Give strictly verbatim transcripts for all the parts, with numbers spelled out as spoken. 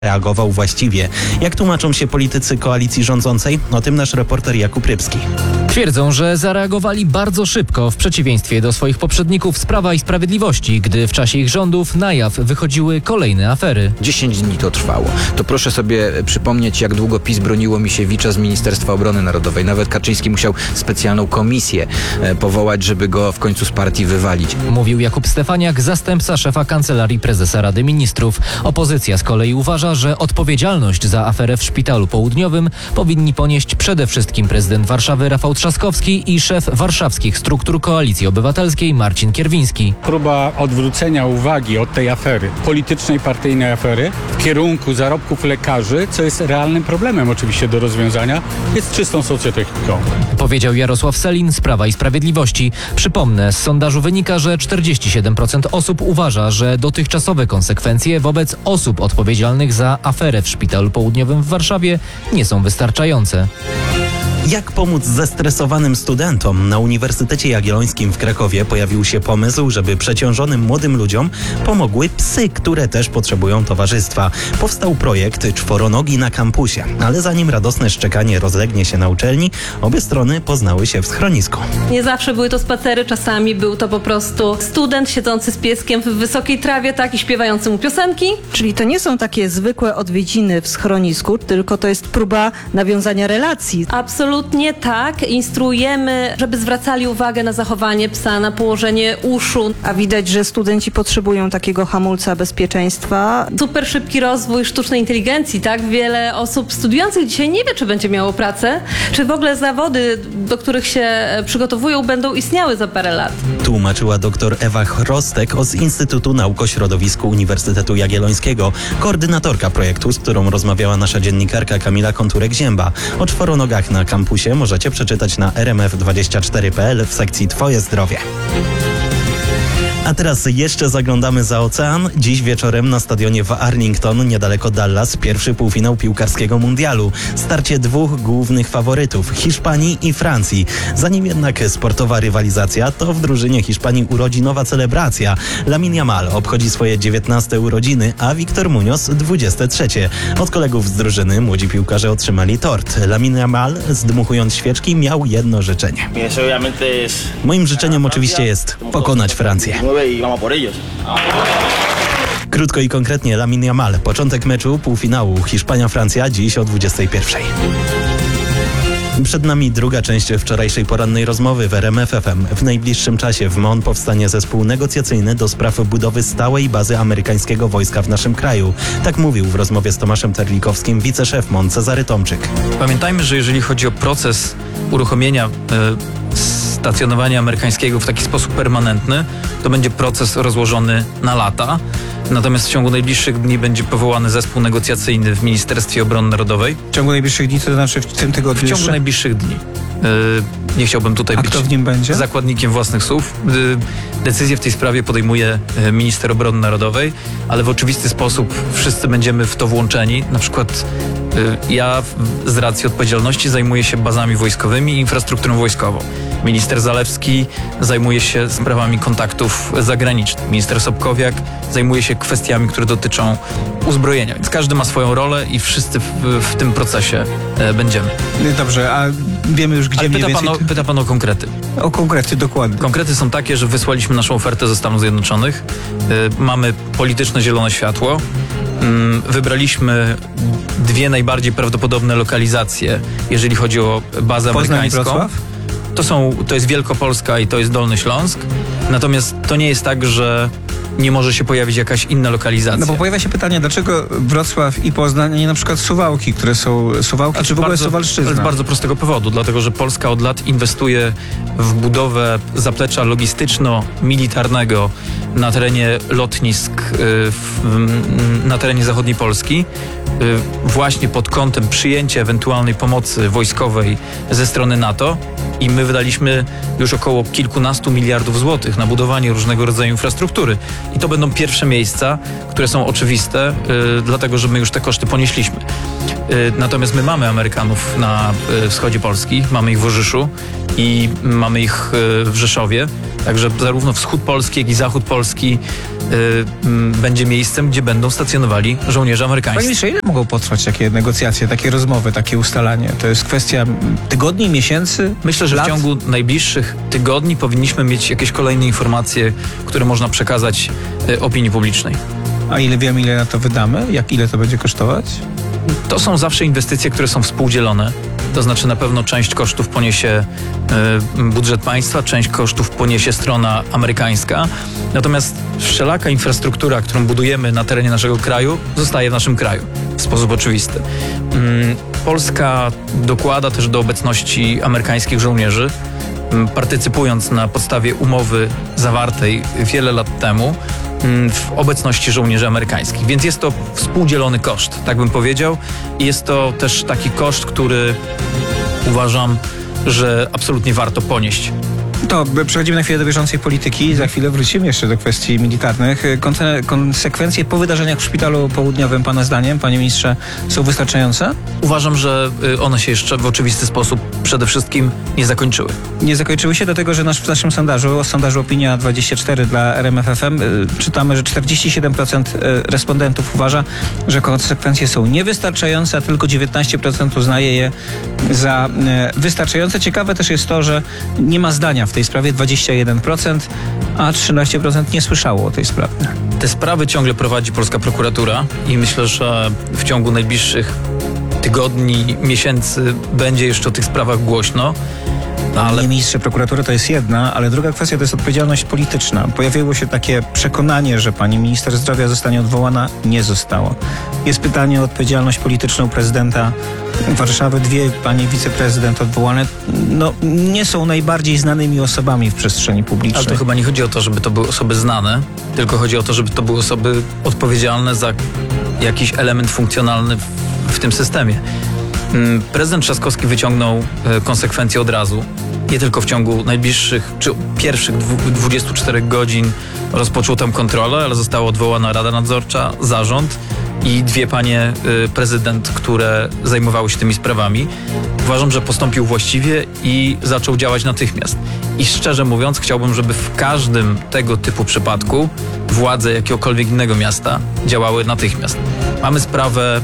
reagował właściwie. Jak tłumaczą się politycy koalicji rządzącej? O tym nasz reporter Jakub Rybski. Twierdzą, że zareagowali bardzo szybko w przeciwieństwie do swoich poprzedników z Prawa i Sprawiedliwości, gdy w czasie ich rządów na jaw wychodziły kolejne afery. dziesięć dni to trwało. To proszę sobie przypomnieć, jak długo PiS broniło Misiewicza z Ministerstwa Obrony Narodowej. Nawet Kaczyński musiał specjalną komisję powołać, żeby go w końcu z partii wywalić. Mówił Jakub Stefaniak, zastępca szefa Kancelarii Prezesa Rady Ministrów. Opozycja z kolei uważa, że odpowiedzialność za aferę w Szpitalu Południowym powinni ponieść przede wszystkim prezydent Warszawy Rafał Trzaskowski i szef warszawskich struktur Koalicji Obywatelskiej Marcin Kierwiński. Próba odwrócenia uwagi od tej afery, politycznej, partyjnej afery, w kierunku zarobków lekarzy, co jest realnym problemem oczywiście do rozwiązania, jest czystą socjotechniką. Powiedział Jarosław Sellin z Prawa i Sprawiedliwości. Przypomnę, z sondażu wynika, że czterdzieści siedem procent osób uważa, że dotychczasowe konsekwencje wobec osób odpowiedzialnych za aferę w Szpitalu Południowym w Warszawie nie są wystarczające. Jak pomóc zestresowanym studentom? Na Uniwersytecie Jagiellońskim w Krakowie pojawił się pomysł, żeby przeciążonym młodym ludziom pomogły psy, które też potrzebują towarzystwa. Powstał projekt Czworonogi na kampusie, ale zanim radosne szczekanie rozlegnie się na uczelni, obie strony poznały się w schronisku. Nie zawsze były to spacery, czasami był to po prostu student siedzący z pieskiem w wysokiej trawie, tak, i śpiewający mu piosenki. Czyli to nie są takie zwykłe odwiedziny w schronisku, tylko to jest próba nawiązania relacji. Absolutnie tak. Instruujemy, żeby zwracali uwagę na zachowanie psa, na położenie uszu. A widać, że studenci potrzebują takiego hamulca bezpieczeństwa. Super szybki rozwój sztucznej inteligencji, tak? Wiele osób studiujących dzisiaj nie wie, czy będzie miało pracę, czy w ogóle zawody, do których się przygotowują, będą istniały za parę lat. Tłumaczyła dr Ewa Chrostek z Instytutu Nauk o Środowisku Uniwersytetu Jagiellońskiego, koordynatorka projektu, z którą rozmawiała nasza dziennikarka Kamila Konturek-Zięba. O czworonogach na kampusie możecie przeczytać na r m f dwadzieścia cztery kropka p l w sekcji Twoje zdrowie. A teraz jeszcze zaglądamy za ocean. Dziś wieczorem na stadionie w Arlington, niedaleko Dallas, pierwszy półfinał piłkarskiego mundialu. Starcie dwóch głównych faworytów, Hiszpanii i Francji. Zanim jednak sportowa rywalizacja, to w drużynie Hiszpanii urodzinowa celebracja. Lamine Yamal obchodzi swoje dziewiętnaste urodziny, a Victor Muñoz dwudzieste trzecie. Od kolegów z drużyny młodzi piłkarze otrzymali tort. Lamine Yamal, zdmuchując świeczki, miał jedno życzenie. Moim życzeniem oczywiście jest pokonać Francję. Krótko i konkretnie Lamine Yamal. Początek meczu półfinału Hiszpania-Francja dziś o dwudziestej pierwszej. Przed nami druga część wczorajszej porannej rozmowy w R M F F M. W najbliższym czasie w M O N powstanie zespół negocjacyjny do spraw budowy stałej bazy amerykańskiego wojska w naszym kraju. Tak mówił w rozmowie z Tomaszem Terlikowskim wiceszef M O N Cezary Tomczyk. Pamiętajmy, że jeżeli chodzi o proces uruchomienia y, stacjonowania amerykańskiego w taki sposób permanentny, to będzie proces rozłożony na lata. Natomiast w ciągu najbliższych dni będzie powołany zespół negocjacyjny w Ministerstwie Obrony Narodowej. W ciągu najbliższych dni, to znaczy w tym tygodniu? W ciągu jeszcze? najbliższych dni. Yy, nie chciałbym tutaj A być kto w nim będzie? zakładnikiem własnych słów. Yy, decyzję w tej sprawie podejmuje yy, minister obrony narodowej, ale w oczywisty sposób wszyscy będziemy w to włączeni. Na przykład yy, ja w, z racji odpowiedzialności zajmuję się bazami wojskowymi i infrastrukturą wojskową. Minister Zalewski zajmuje się sprawami kontaktów zagranicznych. Minister Sobkowiak zajmuje się kwestiami, które dotyczą uzbrojenia. Więc każdy ma swoją rolę i wszyscy w, w tym procesie e, będziemy. Dobrze, a wiemy już, gdzie Ale mniej pyta więcej... pan, o, pyta pan o konkrety. O konkrety, dokładnie. Konkrety są takie, że wysłaliśmy naszą ofertę ze Stanów Zjednoczonych. E, mamy polityczne zielone światło. Mm, wybraliśmy dwie najbardziej prawdopodobne lokalizacje, jeżeli chodzi o bazę Poznań i amerykańską. Wrocław? To są, to jest Wielkopolska i to jest Dolny Śląsk. Natomiast to nie jest tak, że nie może się pojawić jakaś inna lokalizacja. No bo pojawia się pytanie, dlaczego Wrocław i Poznań, a nie na przykład Suwałki, które są Suwałki, Znaczy czy w ogóle bardzo, Suwalszczyzna? Z bardzo prostego powodu, dlatego że Polska od lat inwestuje w budowę zaplecza logistyczno-militarnego na terenie lotnisk y, w, na terenie zachodniej Polski, y, właśnie pod kątem przyjęcia ewentualnej pomocy wojskowej ze strony NATO. I my wydaliśmy już około kilkunastu miliardów złotych na budowanie różnego rodzaju infrastruktury. I to będą pierwsze miejsca, które są oczywiste, yy, dlatego że my już te koszty ponieśliśmy. Yy, natomiast my mamy Amerykanów na yy, wschodzie Polski, mamy ich w Orzyszu i mamy ich yy, w Rzeszowie. Także zarówno wschód Polski, jak i zachód Polski Polski y, m, będzie miejscem, gdzie będą stacjonowali żołnierze Panie amerykańscy. ministrze, ile mogą potrwać takie negocjacje, takie rozmowy, takie ustalanie? To jest kwestia tygodni, miesięcy, Myślę, że lat? w ciągu najbliższych tygodni powinniśmy mieć jakieś kolejne informacje, które można przekazać y, opinii publicznej. A ile wiemy, ile na to wydamy? Jak ile to będzie kosztować? To są zawsze inwestycje, które są współdzielone. To znaczy na pewno część kosztów poniesie y, budżet państwa, część kosztów poniesie strona amerykańska. Natomiast wszelaka infrastruktura, którą budujemy na terenie naszego kraju, zostaje w naszym kraju w sposób oczywisty. Ym, Polska dokłada też do obecności amerykańskich żołnierzy, ym, partycypując na podstawie umowy zawartej wiele lat temu w obecności żołnierzy amerykańskich. Więc jest to współdzielony koszt, tak bym powiedział. I jest to też taki koszt, który uważam, że absolutnie warto ponieść. To przechodzimy na chwilę do bieżącej polityki. Za chwilę wrócimy jeszcze do kwestii militarnych. Konse- konsekwencje po wydarzeniach w Szpitalu Południowym, pana zdaniem, panie ministrze, są wystarczające? Uważam, że y, one się jeszcze w oczywisty sposób przede wszystkim nie zakończyły. Nie zakończyły się do tego, że nasz, w naszym sondażu, sondażu Opinia dwadzieścia cztery dla R M F F M, y, czytamy, że czterdzieści siedem procent y, respondentów uważa, że konsekwencje są niewystarczające, a tylko dziewiętnaście procent uznaje je za y, wystarczające. Ciekawe też jest to, że nie ma zdania w tej sprawie dwadzieścia jeden procent, a trzynaście procent nie słyszało o tej sprawie. Te sprawy ciągle prowadzi polska prokuratura i myślę, że w ciągu najbliższych tygodni, miesięcy będzie jeszcze o tych sprawach głośno. Ale... Ale Panie ministrze, prokuratura to jest jedna, ale druga kwestia to jest odpowiedzialność polityczna. Pojawiło się takie przekonanie, że pani minister zdrowia zostanie odwołana. Nie została. Jest pytanie o odpowiedzialność polityczną prezydenta Warszawy. Dwie panie wiceprezydent odwołane no, nie są najbardziej znanymi osobami w przestrzeni publicznej. Ale to chyba nie chodzi o to, żeby to były osoby znane, tylko chodzi o to, żeby to były osoby odpowiedzialne za jakiś element funkcjonalny w, w tym systemie. Mm, Prezydent Trzaskowski wyciągnął e, konsekwencje od razu. Nie tylko w ciągu najbliższych, czy pierwszych dwu- dwudziestu czterech godzin rozpoczął tam kontrolę, ale została odwołana Rada Nadzorcza, zarząd i dwie panie y, prezydent, które zajmowały się tymi sprawami. Uważam, że postąpił właściwie i zaczął działać natychmiast. I szczerze mówiąc, chciałbym, żeby w każdym tego typu przypadku władze jakiegokolwiek innego miasta działały natychmiast. Mamy sprawę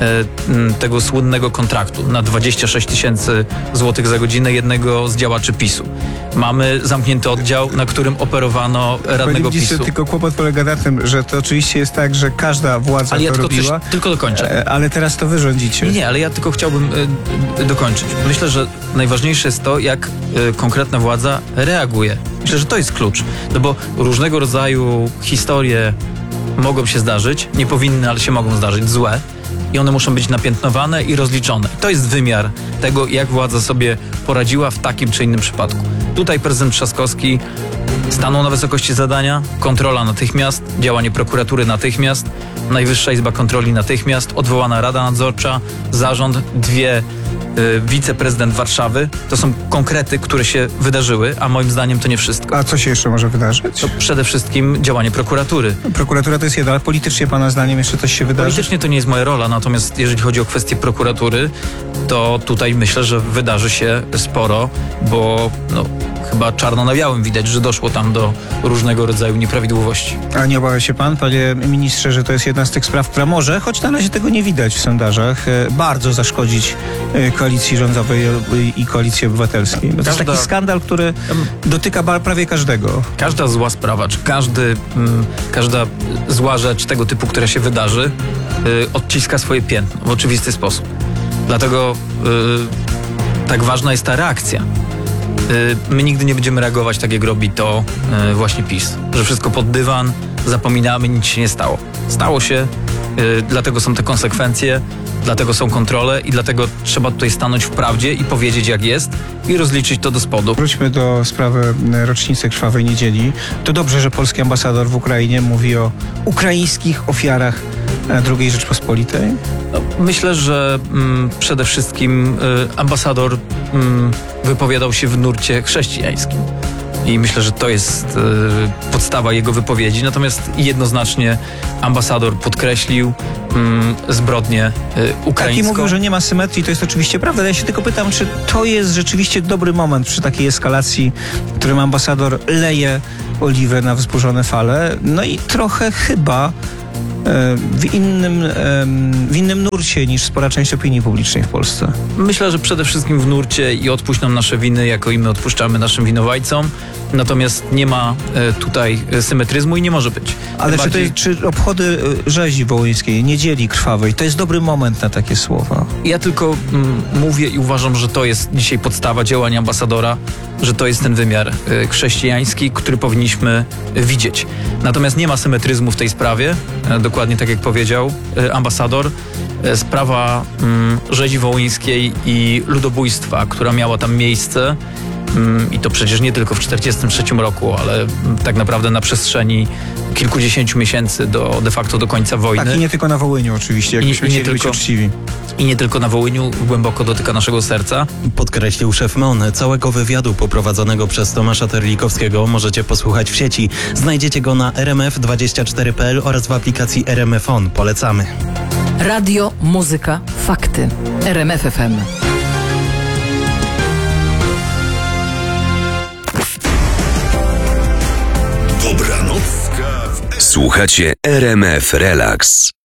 e, tego słynnego kontraktu na dwadzieścia sześć tysięcy złotych za godzinę jednego z działaczy PiSu. Mamy zamknięty oddział, na którym operowano radnego Panie ministrze, PiSu. tylko kłopot polega na tym, że to oczywiście jest tak, że każda władza Ale ja to tylko, coś, robiła, tylko dokończę. e, ale teraz to wy rządzicie. Nie, nie, ale ja tylko chciałbym y, dokończyć. Myślę, że najważniejsze jest to, jak y, konkretna władza reaguje. Myślę, że to jest klucz. No bo różnego rodzaju historie mogą się zdarzyć, nie powinny, ale się mogą zdarzyć, złe. I one muszą być napiętnowane i rozliczone. To jest wymiar tego, jak władza sobie poradziła w takim czy innym przypadku. Tutaj prezydent Trzaskowski stanął na wysokości zadania, kontrola natychmiast, działanie prokuratury natychmiast, Najwyższa Izba Kontroli natychmiast, odwołana Rada Nadzorcza, zarząd, dwie y, wiceprezydent Warszawy. To są konkrety, które się wydarzyły, a moim zdaniem to nie wszystko. A co się jeszcze może wydarzyć? To przede wszystkim działanie prokuratury. Prokuratura to jest jedna, ale politycznie pana zdaniem jeszcze coś się wydarzy? Politycznie to nie jest moja rola, natomiast jeżeli chodzi o kwestię prokuratury, to tutaj myślę, że wydarzy się sporo, bo no, chyba czarno na białym widać, że doszło tam do różnego rodzaju nieprawidłowości. A nie obawia się pan, panie ministrze, że to jest jedna z tych spraw, która może, choć na razie tego nie widać w sondażach, e, bardzo zaszkodzić e, koalicji rządowej i koalicji obywatelskiej? Bo to jest Każda- taki skandal, który dotyka ba- prawie każdego. Każda zła sprawa, czy każdy, mm, każda zła rzecz tego typu, która się wydarzy, y, odciska swoje piętno w oczywisty sposób. Dlatego y, tak ważna jest ta reakcja. Y, my nigdy nie będziemy reagować tak, jak robi to y, właśnie PiS. Że wszystko pod dywan, zapominamy, nic się nie stało. Stało się, y, dlatego są te konsekwencje, dlatego są kontrole i dlatego trzeba tutaj stanąć w prawdzie i powiedzieć, jak jest i rozliczyć to do spodu. Wróćmy do sprawy e, rocznicy Krwawej Niedzieli. To dobrze, że polski ambasador w Ukrainie mówi o ukraińskich ofiarach e, drugiej Rzeczpospolitej. No, myślę, że mm, przede wszystkim y, ambasador mm, wypowiadał się w nurcie chrześcijańskim. I myślę, że to jest y, podstawa jego wypowiedzi. Natomiast jednoznacznie ambasador podkreślił mm, zbrodnię y, ukraińską. Taki mówił, że nie ma symetrii, to jest oczywiście prawda. Ja się tylko pytam, czy to jest rzeczywiście dobry moment przy takiej eskalacji, w którym ambasador leje oliwę na wzburzone fale. No i trochę chyba w innym, w innym nurcie niż spora część opinii publicznej w Polsce. Myślę, że przede wszystkim w nurcie i odpuść nam nasze winy, jako i my odpuszczamy naszym winowajcom. Natomiast nie ma e, tutaj symetryzmu i nie może być. Ale czy, bardziej... to, czy obchody rzezi wołyńskiej, niedzieli krwawej, to jest dobry moment na takie słowa? Ja tylko mm, mówię i uważam, że to jest dzisiaj podstawa działania ambasadora, że to jest ten wymiar y, chrześcijański, który powinniśmy y, widzieć. Natomiast nie ma symetryzmu w tej sprawie, y, dokładnie tak jak powiedział y, ambasador. Y, sprawa y, rzezi wołyńskiej i ludobójstwa, która miała tam miejsce, i to przecież nie tylko w tysiąc dziewięćset czterdziestym trzecim roku, ale tak naprawdę na przestrzeni kilkudziesięciu miesięcy do de facto do końca wojny. Tak, i nie tylko na Wołyniu oczywiście, jakbyśmy I nie chcieli być tylko- uczciwi. I nie tylko na Wołyniu, głęboko dotyka naszego serca. Podkreślił szef M O N. Całego wywiadu poprowadzonego przez Tomasza Terlikowskiego możecie posłuchać w sieci. Znajdziecie go na r m f dwadzieścia cztery kropka p l oraz w aplikacji R M F O N. Polecamy. Radio, muzyka, fakty. R M F F M. Słuchacie R M F Relax.